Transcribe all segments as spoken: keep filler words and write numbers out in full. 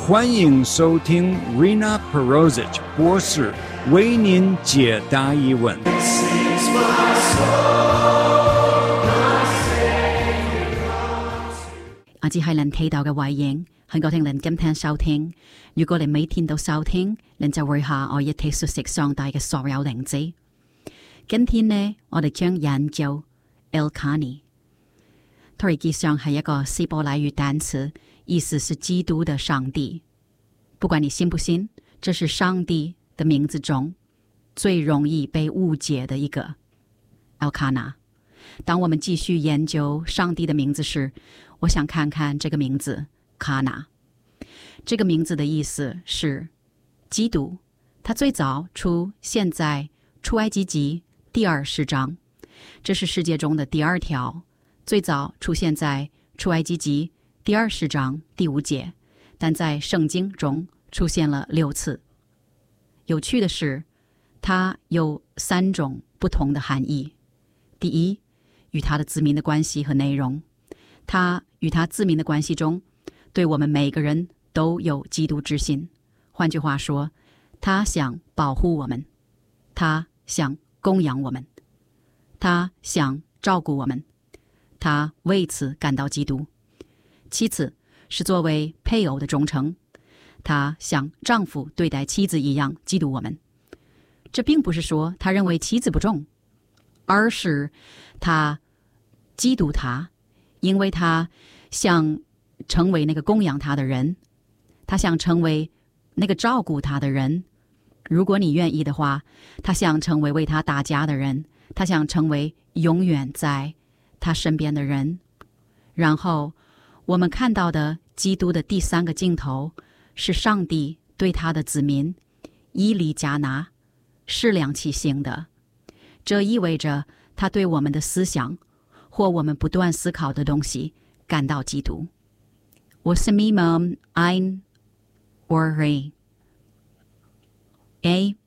欢迎收听 Rina Perosic 博士为您解答疑问。 阿只係您睇到嘅回應，很高興您今天收聽。如果你每天都收聽，您就會下我一起熟悉上帝嘅所有靈知。今天呢，我哋將研究 Elkanah。它實際上係一個希伯來語單詞，意思是基督的上帝。不管你信不信，這是上帝的名字中最容易被誤解的一個 Elkanah。當我們繼續研究上帝的名字時，我想看看這個名字 Kana。 這個名字的意思是基督，它最早出現在出埃及記第二十章，這是世界中的第二條，最早出現在出埃及記第二十章第五節，但在聖經中出現了六次。有趣的是，它有三種不同的含義。第一，與它的字面的關係和內容，它與它字面的關係中，對我們每個人都有基督之心。換句話說，他想保護我們，他想供養我們，他想照顧我們，他為此感到基督。其次是作為配偶的忠誠，他像丈夫對待妻子一樣基督我們。這並不是說他認為妻子不重，而是他基督他，因為他想成為那個供養他的人，他想成為那個照顧他的人。如果你願意的話，他想成為為他打架的人，他想成為永遠在他身邊的人。然後我們看到的基督的第三個鏡頭是上帝對他的子民伊利加拿是量其性的，這意味着他對我們的思想或我們不斷思考的東西感到基督。我是迷茫 ein or A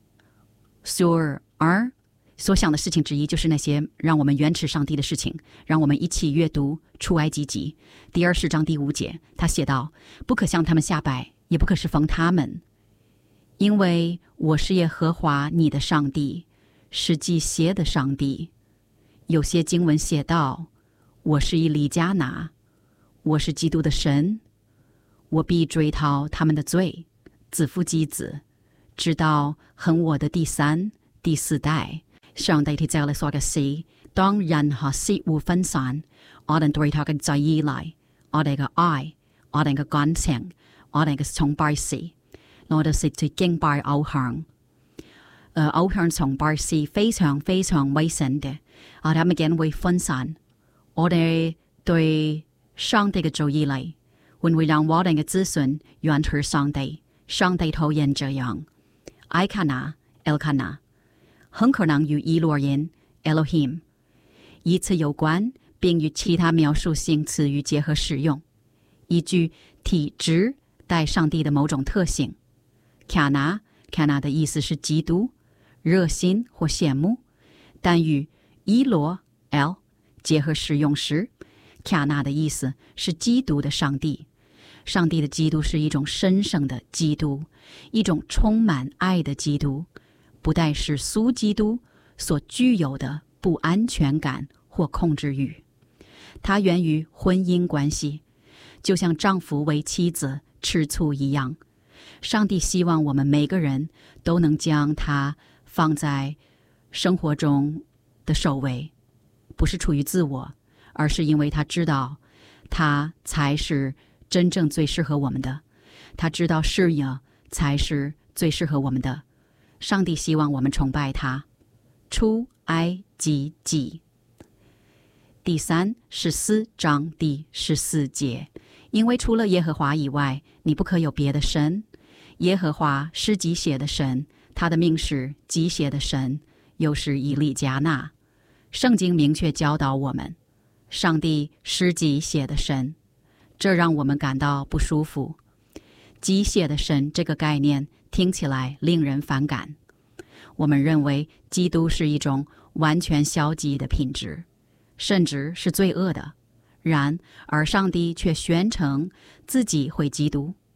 sur R 所想的事情之一就是那些讓我們遠離上帝的事情。讓我們一起閱讀出埃及記第二十章第五節，他寫道：不可向他們下拜，也不可侍奉他們，因為我是耶和華你的上帝，是祭邪的上帝。有些經文寫道：我是伊利加拿，我是基督的神，我必追討他們的罪，子父及子，直到恨我的第三、第四代。上帝ที่เจ้า所嘅事，當人和事物分散，我哋對他嘅在依賴，我哋嘅愛，我哋嘅感情，我哋嘅崇拜事，我哋是去敬拜偶像。呃，偶像崇拜是非常非常危險嘅，我哋咪會分散我哋對上帝嘅做依賴，會唔會讓我哋嘅子孫遠離上帝？上帝討厭這樣。艾卡納 Elkanah 很可能與以羅人 Elohim 以此有關，並與其他描述性詞語結合使用，依據體質帶上帝的某種特性。Kana Kana 的意思是嫉妒、熱心或羨慕，但與以羅 El 結合使用時， Kana 的意思是基督的上帝。上帝的基督是一種神聖的基督，一種充滿愛的基督，不帶世俗基督所具有的不安全感或控制欲。它源於婚姻關係，就像丈夫為妻子吃醋一樣。上帝希望我們每個人都能將它放在生活中的首位，不是出於自我，而是因為他知道他才是真正最適合我們的，他知道事業才是最適合我們的。上帝希望我們崇拜他。出埃及記第三十四章第十四節，因為除了耶和華以外，你不可有別的神。耶和華是祭邪的神，他的名是祭邪的神，又是以利加拿。聖經明確教導我們，上帝是祭邪的神，這讓我們感到不舒服。祭邪的神這個概念聽起來令人反感。我們認為基督是一種完全消極的品質，甚至是罪惡的。然而上帝卻宣稱自己會基督，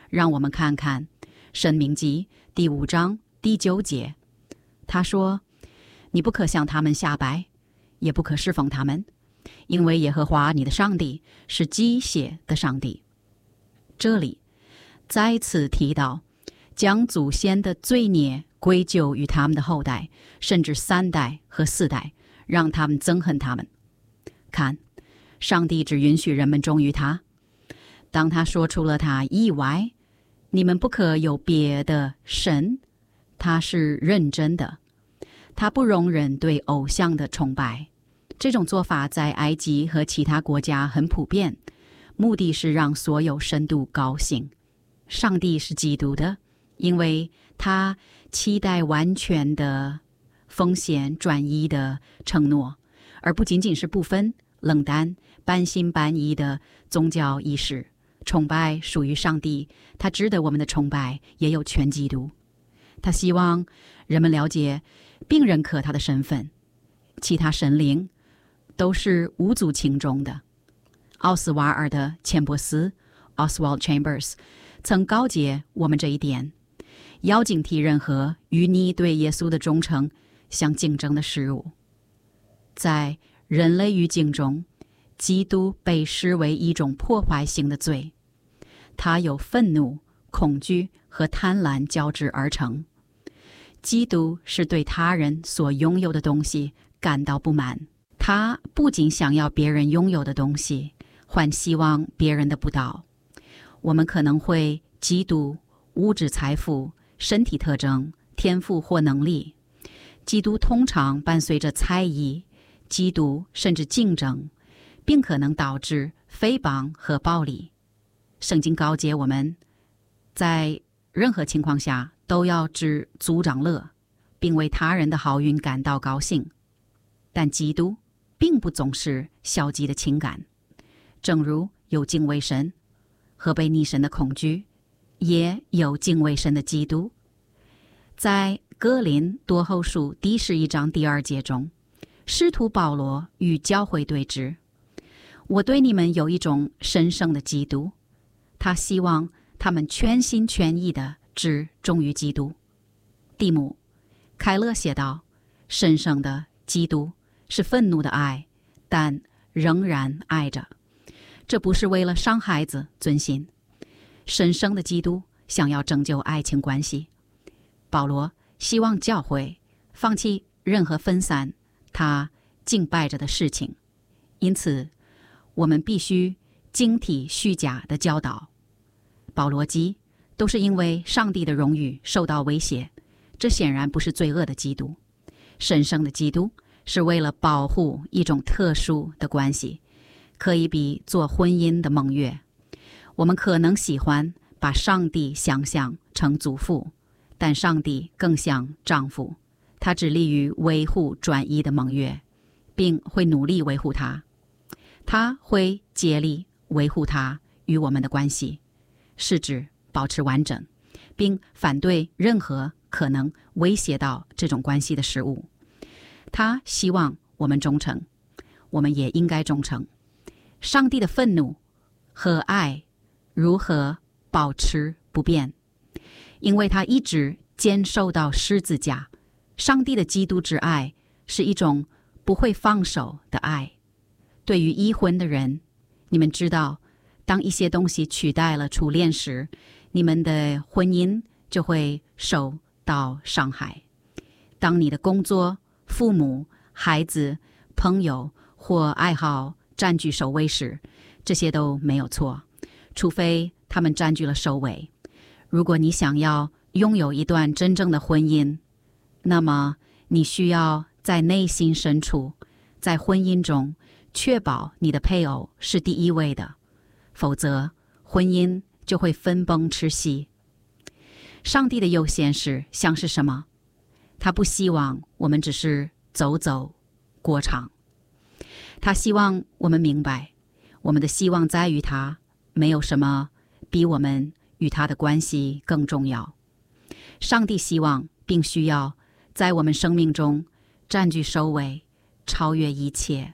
让我们看看申命记第五章第九节，他说：你不可向他们下拜，也不可侍奉他们，因为耶和华你的上帝是鸡血的上帝。这里再次提到将祖先的罪孽归咎于他们的后代，甚至三代和四代，让他们憎恨他们。看，上帝只允许人们忠于他。当他说出了他以外，你们不可有别的神，他是认真的，他不容忍对偶像的崇拜。这种做法在埃及和其他国家很普遍，目的是让所有神都高兴。上帝是基督的，因为他期待完全的风险转移的承诺，而不仅仅是部分冷淡半信半疑的宗教仪式。崇拜属于上帝，他值得我们的崇拜，也有全基督。他希望人们了解并认可他的身份，其他神灵都是无足轻重的。奥斯瓦尔的钱伯斯 Oswald Chambers 曾告诫我们这一点，要警惕任何与你对耶稣的忠诚相竞争的事物。在人类语境中，基督被视为一种破坏性的罪，他有愤怒、恐惧和贪婪交织而成。基督是对他人所拥有的东西感到不满，他不仅想要别人拥有的东西，还希望别人的不到。我们可能会嫉妒物质财富、身体特征、天赋或能力。嫉妒通常伴随着猜疑、嫉妒甚至竞争，并可能导致诽谤和暴力。圣经告诫我们，在任何情况下都要知足长乐，并为他人的好运感到高兴。但嫉妒并不总是消极的情感，正如有敬畏神和被逆神的恐惧，也有敬畏神的嫉妒。在哥林多后书第十一章第二节中，使徒保罗与教会对峙：我对你们有一种神圣的嫉妒。他希望他们全心全意地只忠于基督。蒂姆·凯勒写道：神圣的基督是愤怒的爱，但仍然爱着。这不是为了伤孩子尊心。神圣的基督想要拯救爱情关系。保罗希望教会放弃任何分散他敬拜着的事情，因此我们必须警惕虚假的教导。保罗基都是因为上帝的荣誉受到威胁，这显然不是罪恶的基督。神圣的基督是为了保护一种特殊的关系，可以比做婚姻的盟约。我们可能喜欢把上帝想象成祖父，但上帝更像丈夫，他致力于维护专一的盟约，并会努力维护它。他会竭力维护它与我们的关系，是指保持完整，并反对任何可能威胁到这种关系的事物。他希望我们忠诚，我们也应该忠诚。上帝的愤怒和爱如何保持不变？因为他一直坚守到十字架。上帝的基督之爱是一种不会放手的爱。对于已婚的人，你们知道，当一些东西取代了初恋时，你们的婚姻就会受到伤害。当你的工作、父母、孩子、朋友或爱好占据首位时，这些都没有错，除非他们占据了首位。如果你想要拥有一段真正的婚姻，那么你需要在内心深处，在婚姻中确保你的配偶是第一位的，否则婚姻就会分崩吃稀。上帝的优先是像是什么？他不希望我们只是走走过场，他希望我们明白，我们的希望在于他，没有什么比我们与他的关系更重要。上帝希望并需要在我们生命中占据首位，超越一切。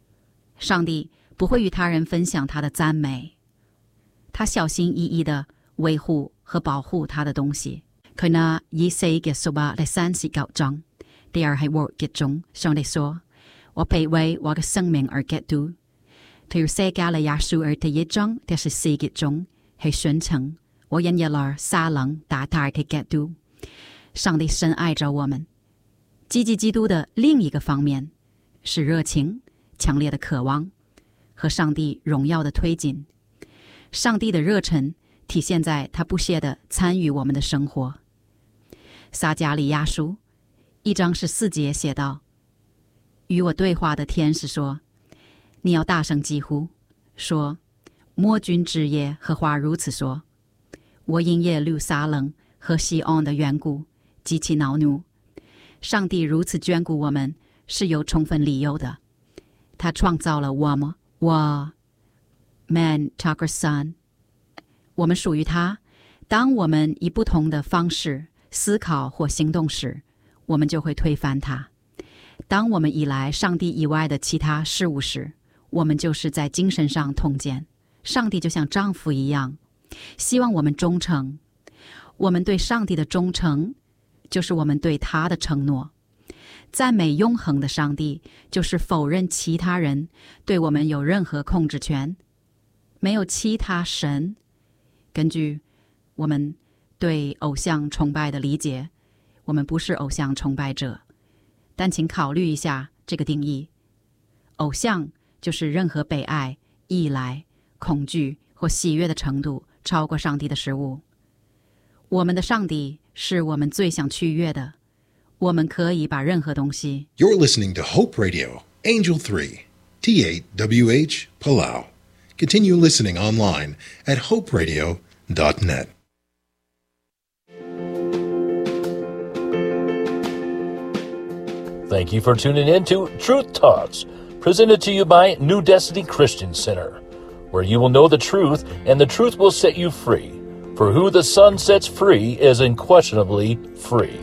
上帝不会与他人分享他的赞美，他小心翼翼地維護和保護他的東西。佢那以四嘅數百第三十九章，第二係活嘅中，上帝說：我必為我嘅生命而激動。佢要寫加利亞書而第一章第十四節中係宣稱：我因耶路撒冷大大嘅激動。上帝深愛着我們。積極基督的另一個方面是熱情、強烈的渴望和上帝榮耀的推進。上帝的熱忱體現在他不懈地參與我們的生活。撒迦利亞書一章十四節寫道：與我對話的天使說，你要大聲疾呼，說末君之耶和華如此說，我因耶路撒冷和錫安的緣故極其惱怒。上帝如此眷顧我們是有充分理由的。他創造了我們，我 man Tucker son， 我們屬於他。當我們以不同的方式思考或行動時，我們就會推翻他。當我們依賴上帝以外的其他事物時，我們就是在精神上通姦。上帝就像丈夫一樣，希望我們忠誠。我們對上帝的忠誠就是我們對他的承諾。讚美永恆的上帝就是否認其他人對我們有任何控制權。沒有其他神。根據我們對偶像崇拜的理解，我們不是偶像崇拜者。但請考慮一下這個定義。偶像就是任何被愛、依賴、恐懼或喜悅的程度超過上帝的事物。我們的上帝是我們最想取悅的，我們可以把任何東西。 You're listening to Hope Radio, Angel three, T eight W H, Palau. Continue listening online at hope radio dot net. Thank you for tuning in to Truth Talks, presented to you by New Destiny Christian Center, where you will know the truth and the truth will set you free. For who the Son sets free is unquestionably free.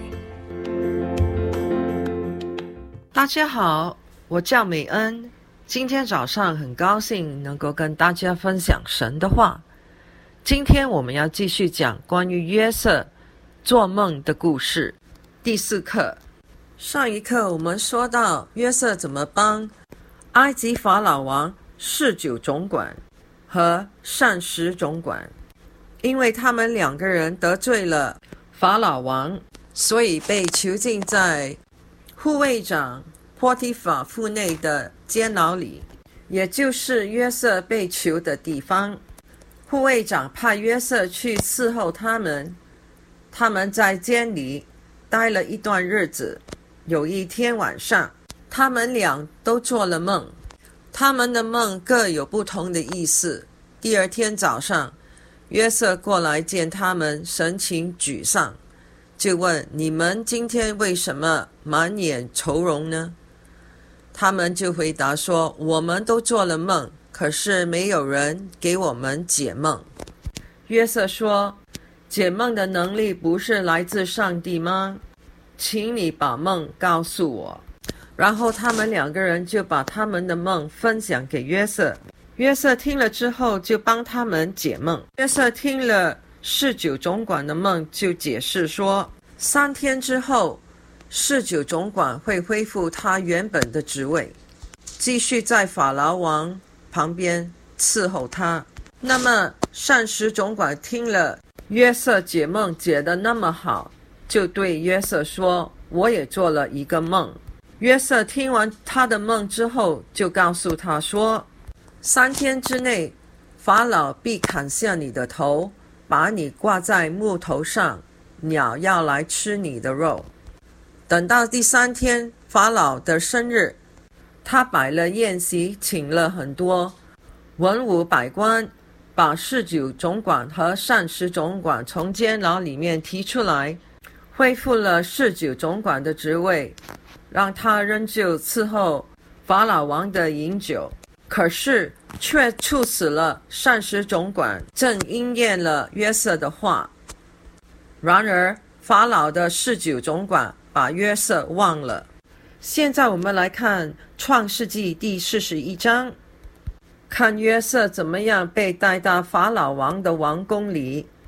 大家好，我叫美恩。今天早上很高兴能够跟大家分享神的话。今天我们要继续讲关于约瑟做梦的故事。第四课，上一课我们说到约瑟怎么帮埃及法老王侍酒总管和膳食总管，因为他们两个人得罪了法老王，所以被囚禁在护卫长波提法府内的监牢里，也就是约瑟被囚的地方。护卫长派约瑟去伺候他们，他们在监里待了一段日子。有一天晚上，他们俩都做了梦，他们的梦各有不同的意思。第二天早上，约瑟过来见他们，神情沮丧，就问：你们今天为什么满眼愁容呢？他们就回答说：我们都做了梦，可是没有人给我们解梦。约瑟说：解梦的能力不是来自上帝吗？请你把梦告诉我。然后他们两个人就把他们的梦分享给约瑟。约瑟听了之后就帮他们解梦。约瑟听了侍酒总管的梦，就解释说，三天之后侍酒总管会恢复他原本的职位，继续在法老王旁边伺候他。那么膳食总管听了约瑟解梦解得那么好，就对约瑟说，我也做了一个梦。约瑟听完他的梦之后，就告诉他说，三天之内法老必砍下你的头，把你挂在木头上，鸟要来吃你的肉。等到第三天法老的生日，他摆了宴席，请了很多文武百官，把侍酒总管和膳食总管从监牢里面提出来，恢复了侍酒总管的职位，让他仍旧伺候法老王的饮酒，可是却处死了膳食总管，正应验了约瑟的话。然而法老的侍酒总管把约瑟忘了。现在我们来看创世纪第四十一章，看约瑟怎么样被带到法老王的王宫里。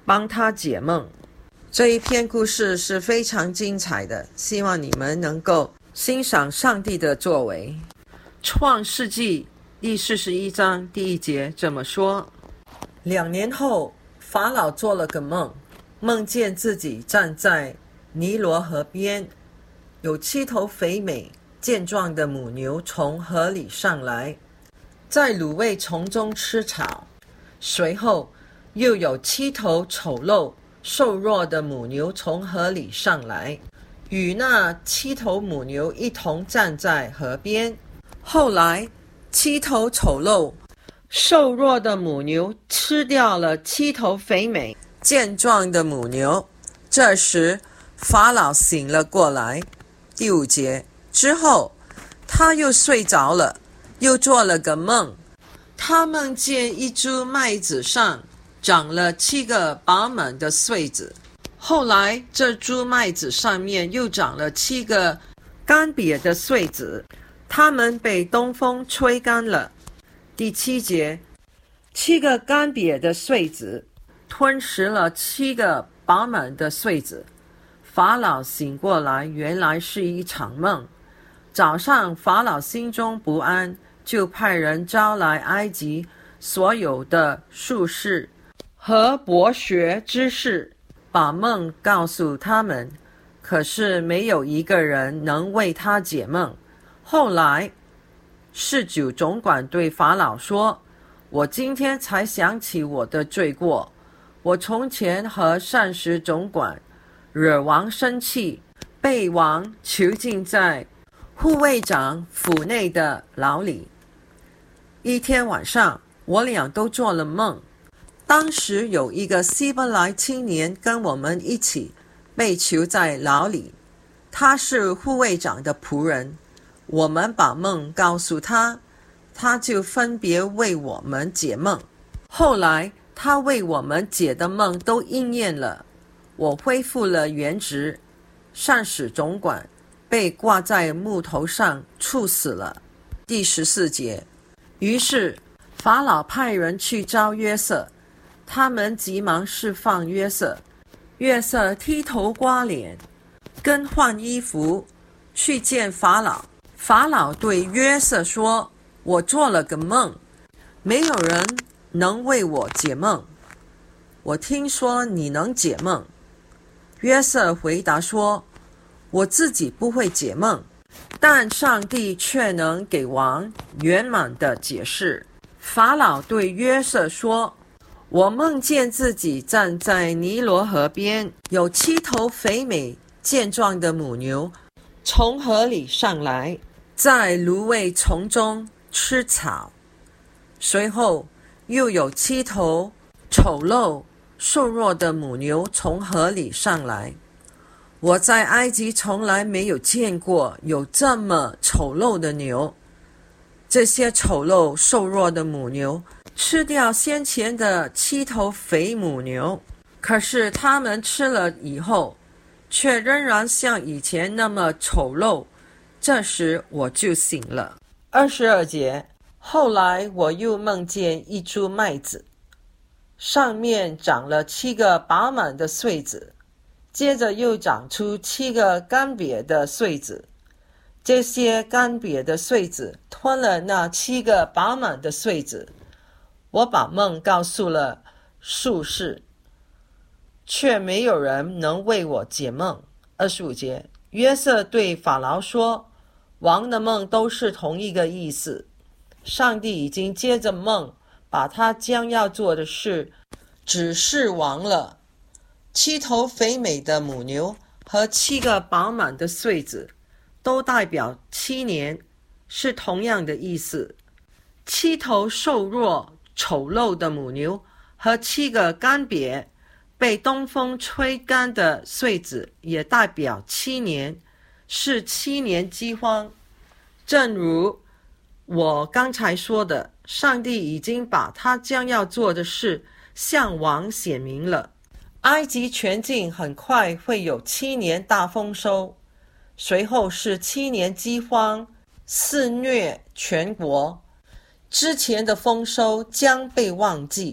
帮他解梦。这一篇故事是非常精彩的，希望你们能够欣赏上帝的作为。创世纪第四十一章第一节这么说：两年后，法老做了个梦，梦见自己站在尼罗河边，有七头肥美健壮的母牛从河里上来，在芦苇丛中吃草。随后又有七头丑陋瘦弱的母牛从河里上来，与那七头母牛一同站在河边。后来七头丑陋瘦弱的母牛吃掉了七头肥美健壮的母牛。这时法老醒了过来。第五节，之后他又睡着了，又做了个梦，他梦见一株麦子上长了七个饱满的穗子，后来这株麦子上面又长了七个干瘪的穗子，它们被东风吹干了。第七节，七个干瘪的穗子吞食了七个饱满的穗子。法老醒过来，原来是一场梦。早上法老心中不安，就派人招来埃及所有的术士和博学之士，把梦告诉他们，可是没有一个人能为他解梦。后来侍酒总管对法老说：我今天才想起我的罪过，我从前和膳食总管惹王生气，被王囚禁在护卫长府内的牢里。一天晚上，我俩都做了梦，当时有一个希伯来青年跟我们一起被囚在牢里，他是护卫长的仆人。我们把梦告诉他，他就分别为我们解梦。后来他为我们解的梦都应验了，我恢复了原职。膳食总管被挂在木头上处死了。第十四节，于是法老派人去招约瑟，他们急忙释放约瑟。约瑟剃头刮脸，更换衣服，去见法老。法老对约瑟说：我做了个梦，没有人能为我解梦，我听说你能解梦。约瑟回答说：我自己不会解梦，但上帝却能给王圆满的解释。法老对约瑟说：我梦见自己站在尼罗河边，有七头肥美健壮的母牛从河里上来，在芦苇丛中吃草。随后又有七头丑陋瘦弱的母牛从河里上来。我在埃及从来没有见过有这么丑陋的牛。这些丑陋瘦弱的母牛吃掉先前的七头肥母牛，可是它们吃了以后却仍然像以前那么丑陋。这时我就醒了。二十二节，后来我又梦见一株麦子，上面长了七个饱满的穗子，接着又长出七个干瘪的穗子，这些干瘪的穗子吞了那七个饱满的穗子。我把梦告诉了术士，却没有人能为我解梦。二十五节，约瑟对法老说：王的梦都是同一个意思，上帝已经接着梦把他将要做的事指示王了。七头肥美的母牛和七个饱满的穗子都代表七年，是同样的意思。七头瘦弱丑陋的母牛和七个干瘪被东风吹干的穗子也代表七年，是七年饥荒。正如我刚才说的，上帝已经把他将要做的事向王显明了。埃及全境很快会有七年大丰收，随后是七年饥荒肆虐全国，之前的丰收将被忘记。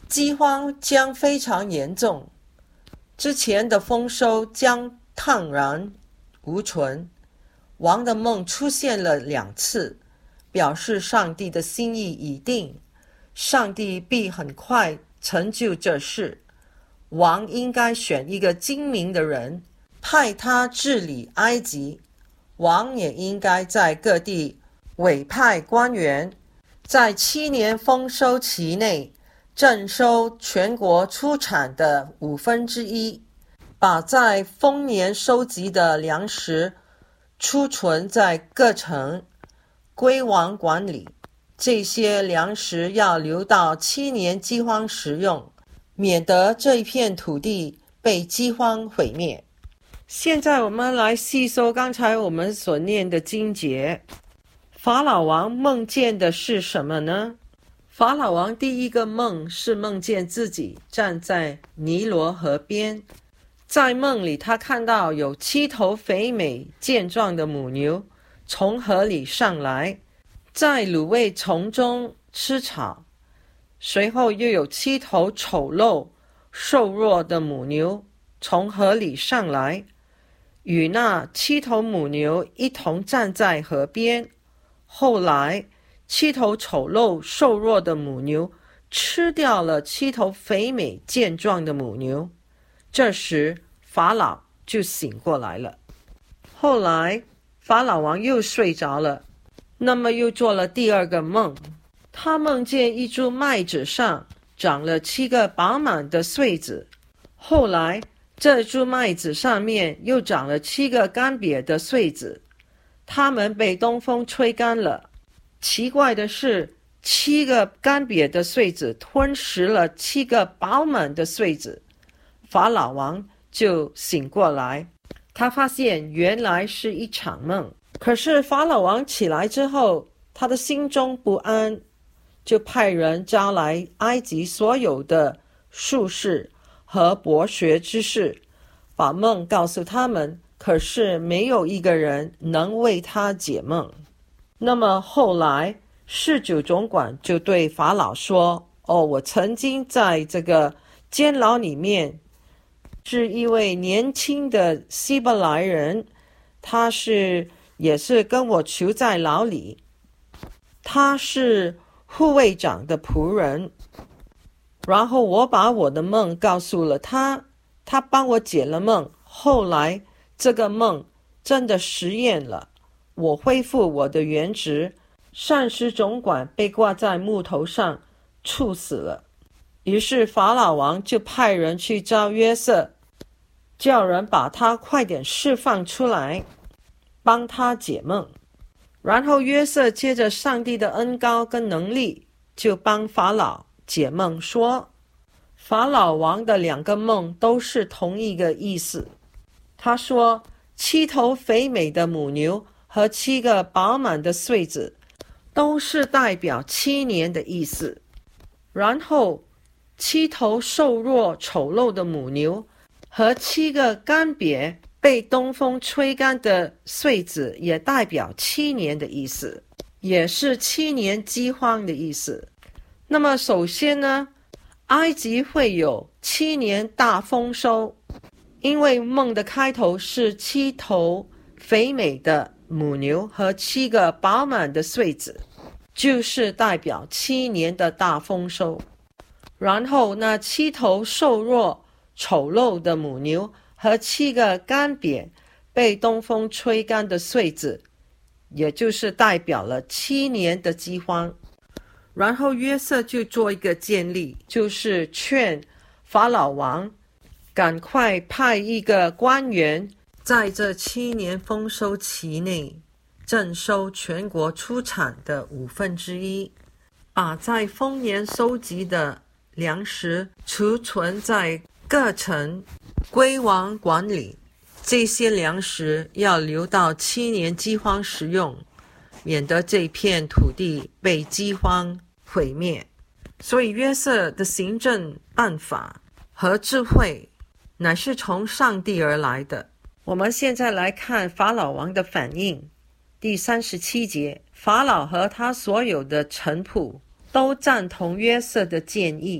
饥荒将非常严重，之前的丰收将荡然无存。王的梦出现了两次，表示上帝的心意已定，上帝必很快成就这事。王应该选一个精明的人，派他治理埃及。王也应该在各地委派官员，在七年丰收期内征收全国出产的五分之一，把在丰年收集的粮食储存在各城，归王管理。这些粮食要留到七年饥荒时用，免得这一片土地被饥荒毁灭。现在我们来细说刚才我们所念的经节。法老王梦见的是什么呢？法老王第一个梦是梦见自己站在尼罗河边，在梦里他看到有七头肥美健壮的母牛从河里上来，在芦苇丛中吃草，随后又有七头丑陋瘦弱的母牛从河里上来，与那七头母牛一同站在河边。后来七头丑陋瘦弱的母牛吃掉了七头肥美健壮的母牛，这时法老就醒过来了。后来法老王又睡着了，那么又做了第二个梦，他梦见一株麦子上长了七个饱满的穗子，后来这株麦子上面又长了七个干瘪的穗子，它们被东风吹干了。奇怪的是，七个干瘪的穗子吞食了七个饱满的穗子。法老王就醒过来，他发现原来是一场梦。可是法老王起来之后，他的心中不安，就派人招来埃及所有的术士和博学之士，把梦告诉他们，可是没有一个人能为他解梦。那么后来侍酒总管就对法老说，哦，我曾经在这个监牢里面是一位年轻的希伯来人，他是也是跟我囚在牢里，他是护卫长的仆人，然后我把我的梦告诉了他，他帮我解了梦，后来这个梦真的实验了，我恢复我的原职，膳食总管被挂在木头上处死了。于是法老王就派人去招约瑟，叫人把他快点释放出来，帮他解梦。然后约瑟接着上帝的恩膏跟能力，就帮法老解梦说，法老王的两个梦都是同一个意思。他说七头肥美的母牛和七个饱满的穗子都是代表七年的意思，然后七头瘦弱丑陋的母牛和七个干瘪被东风吹干的穗子也代表七年的意思，也是七年饥荒的意思。那么首先呢，埃及会有七年大丰收，因为梦的开头是七头肥美的母牛和七个饱满的穗子，就是代表七年的大丰收。然后那七头瘦弱丑陋的母牛和七个干瘪被东风吹干的穗子，也就是代表了七年的饥荒。然后约瑟就做一个建议，就是劝法老王赶快派一个官员，在这七年丰收期内征收全国出产的五分之一，把在丰年收集的粮食储存在各城，归王管理。这些粮食要留到七年饥荒时用，免得这片土地被饥荒毁灭。所以约瑟的行政办法和智慧乃是从上帝而来的。我们现在来看法老王的反应。第三十七节，法老和他所有的臣仆都赞同约瑟的建议。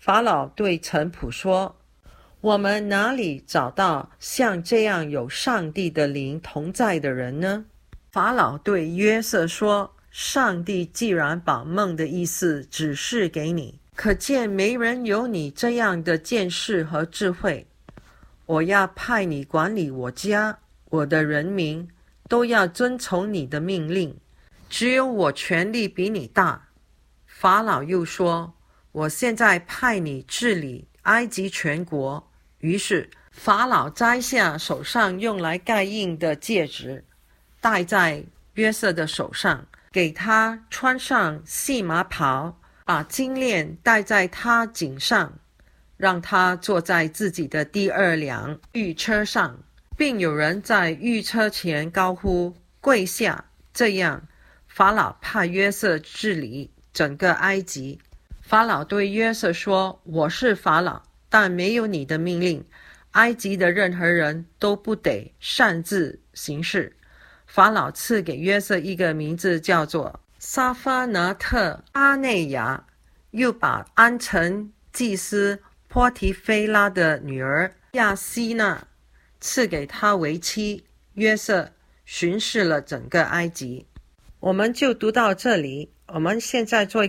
法老对臣仆说，我们哪里找到像这样有上帝的灵同在的人呢？法老对约瑟说，上帝既然把梦的意思指示给你，可见没人有你这样的见识和智慧。我要派你管理我家，我的人民都要遵从你的命令，只有我权力比你大。法老又说，我现在派你治理埃及全国。于是法老摘下手上用来盖印的戒指，戴在约瑟的手上，给他穿上细麻袍，把金链戴在他颈上，让他坐在自己的第二辆御车上，并有人在御车前高呼跪下。这样法老派约瑟治理整个埃及。法老对约瑟说，我是法老，但没有你的命令，埃及的任何人都不得擅自行事。法老赐给约瑟一个名字，叫做沙法拿特阿内亚，又把安城祭司波提菲拉的女儿亚西娜赐给他为妻。约瑟巡视了整个埃及。我们就读到这里，我们现在做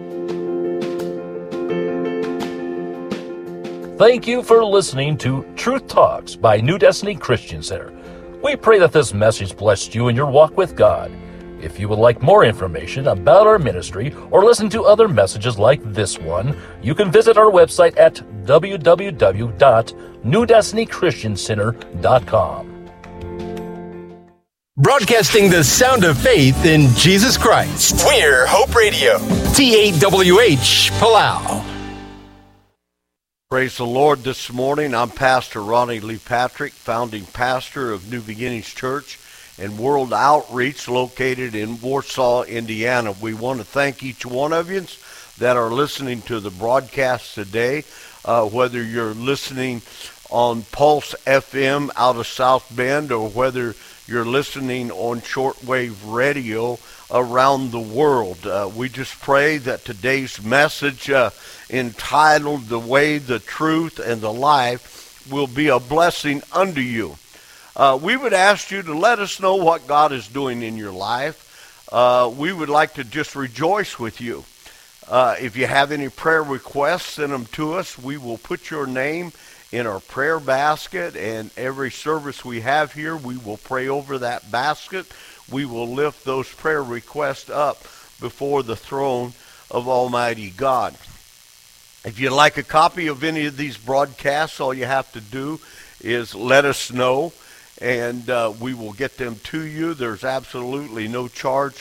Thank you for listening to Truth Talks by New Destiny Christian Center. We pray that this message blessed you in your walk with God. If you would like more information about our ministry or listen to other messages like this one, you can visit our website at w w w dot new destiny christian center dot com. Broadcasting the sound of faith in Jesus Christ. We're Hope Radio. T A W H, Palau. Praise the Lord this morning. I'm Pastor Ronnie Lee Patrick, founding pastor of New Beginnings Church and World Outreach located in Warsaw, Indiana. We want to thank each one of you that are listening to the broadcast today, uh, whether you're listening on Pulse F M out of South Bend or whether you're listening on shortwave radio around the world. Uh, we just pray that today's message uh, entitled The Way, the Truth, and the Life will be a blessing unto you. Uh, we would ask you to let us know what God is doing in your life. Uh, we would like to just rejoice with you. Uh, if you have any prayer requests, send them to us. We will put your name in our prayer basket, and every service we have here, we will pray over that basket. We will lift those prayer requests up before the throne of Almighty God. If you'd like a copy of any of these broadcasts, all you have to do is let us know, and uh, we will get them to you. There's absolutely no charge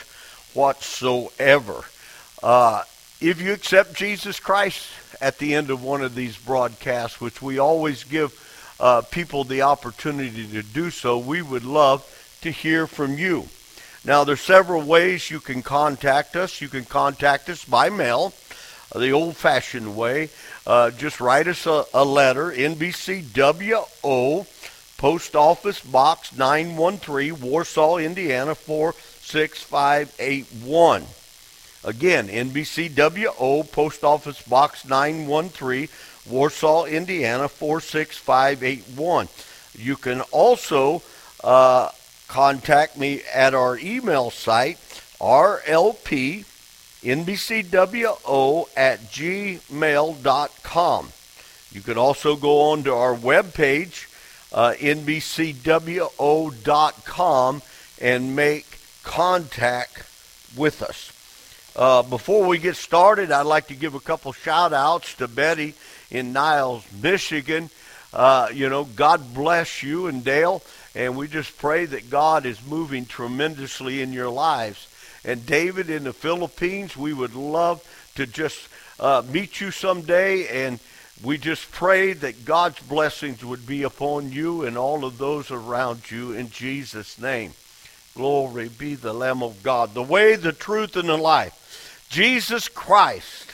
whatsoever. Uh, if you accept Jesus Christ at the end of one of these broadcasts, which we always give uh, people the opportunity to do so, we would love to hear from you. Now, there's several ways you can contact us. You can contact us by mail, the old-fashioned way. Uh, just write us a, a letter, N B C W O, Post Office Box nine one three, Warsaw, Indiana, four six five eight one. Again, N B C W O, Post Office Box nine one three, Warsaw, Indiana, four six five eight one. You can also uh, contact me at our email site, R L P N B C W O at gmail dot com. You can also go on to our webpage, uh, N B C W O dot com, and make contact with us. Uh, before we get started, I'd like to give a couple shout-outs to Betty in Niles, Michigan. Uh, you know, God bless you and Dale, and we just pray that God is moving tremendously in your lives. And David in the Philippines, we would love to just uh, meet you someday, and we just pray that God's blessings would be upon you and all of those around you in Jesus' name. Glory be the Lamb of God. The way, the truth, and the life. Jesus Christ,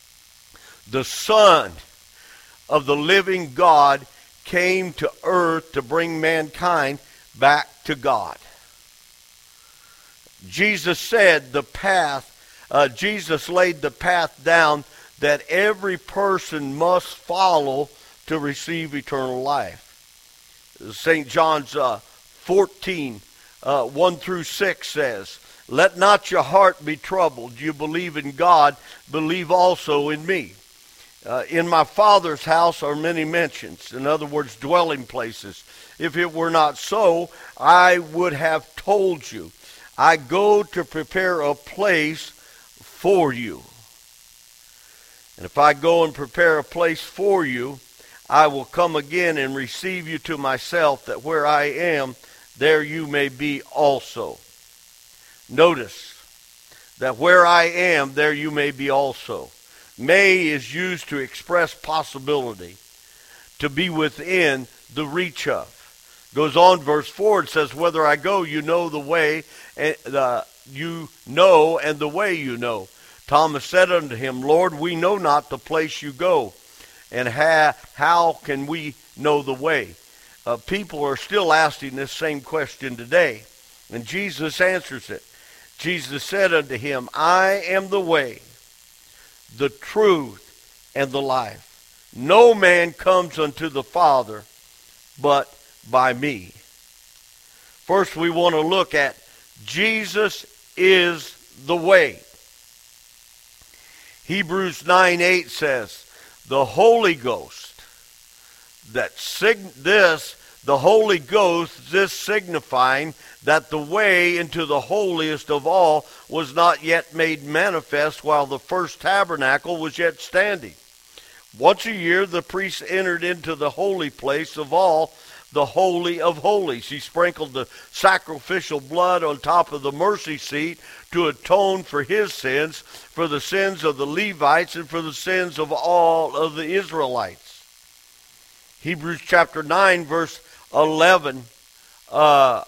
the Son of the living God, came to earth to bring mankind back to God. Jesus said the path, uh, Jesus laid the path down that every person must follow to receive eternal life. Saint John's uh, fourteen, uh, one through six says, "Let not your heart be troubled. You believe in God, believe also in me. Uh, in my Father's house are many mansions," in other words, dwelling places. "If it were not so, I would have told you. I go to prepare a place for you. And if I go and prepare a place for you, I will come again and receive you to myself, that where I am, there you may be also." Notice that where I am, there you may be also. May is used to express possibility, to be within the reach of. Goes on, verse four, it says, "Whether I go, you know the way, and uh, you know, and the way you know." Thomas said unto him, "Lord, we know not the place you go, and ha- how can we know the way?" Uh, people are still asking this same question today, and Jesus answers it. Jesus said unto him, "I am the way, the truth, and the life. No man comes unto the Father but by me." First, we want to look at Jesus is the way. Hebrews nine eight says, "The Holy Ghost," that sig- this, the Holy Ghost, this signifying that the way into the holiest of all was not yet made manifest while the first tabernacle was yet standing. Once a year the priest entered into the holy place of all, the Holy of Holies. He sprinkled the sacrificial blood on top of the mercy seat to atone for his sins, for the sins of the Levites, and for the sins of all of the Israelites. Hebrews chapter nine, verse eleven uh,